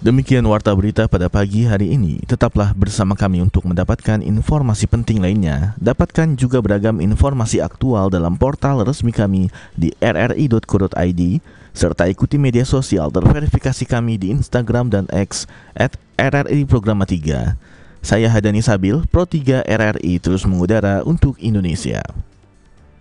Demikian warta berita pada pagi hari ini. Tetaplah bersama kami untuk mendapatkan informasi penting lainnya. Dapatkan juga beragam informasi aktual dalam portal resmi kami di rri.co.id, serta ikuti media sosial terverifikasi kami di Instagram dan X @RRI Programa 3. Saya Hadani Sabil, Pro 3 RRI terus mengudara untuk Indonesia.